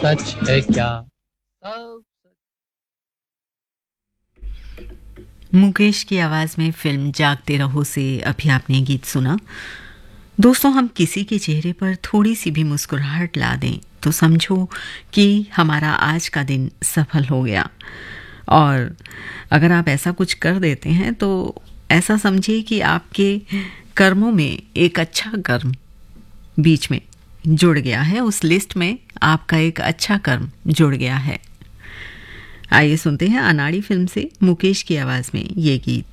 सच है क्या? सब मुकेश की आवाज में फिल्म जागते रहो से अभी आपने गीत सुना। दोस्तों, हम किसी के चेहरे पर थोड़ी सी भी मुस्कुराहट ला दें तो समझो कि हमारा आज का दिन सफल हो गया। और अगर आप ऐसा कुछ कर देते हैं तो ऐसा समझिए कि आपके कर्मों में एक अच्छा कर्म बीच में जुड़ गया है, उस लिस्ट में आपका एक अच्छा कर्म जुड़ गया है। आइए सुनते हैं अनाड़ी फिल्म से मुकेश की आवाज में ये गीत।